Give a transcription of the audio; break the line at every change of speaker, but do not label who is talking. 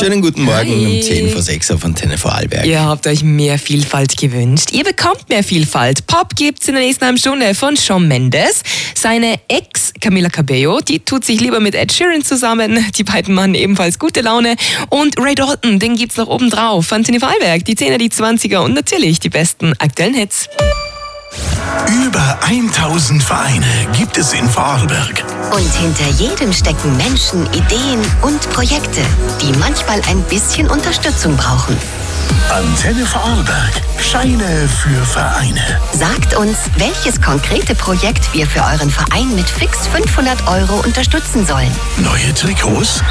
Schönen guten Morgen
Hi.
um 10 vor 6 auf Antenne Vorarlberg.
Ihr habt euch mehr Vielfalt gewünscht. Ihr bekommt mehr Vielfalt. Pop gibt's in der nächsten halben Stunde von Shawn Mendes. Seine Ex Camila Cabello, die tut sich lieber mit Ed Sheeran zusammen. Die beiden machen ebenfalls gute Laune. Und Ray Dalton, den gibt's noch oben drauf. Antenne Vorarlberg, die 10er, die 20er und natürlich die besten aktuellen Hits.
Über 1000 Vereine gibt es in Vorarlberg.
Und hinter jedem stecken Menschen, Ideen und Projekte, die manchmal ein bisschen Unterstützung brauchen.
Antenne Vorarlberg. Scheine für Vereine.
Sagt uns, welches konkrete Projekt wir für euren Verein mit fix 500 € unterstützen sollen.
Neue Trikots?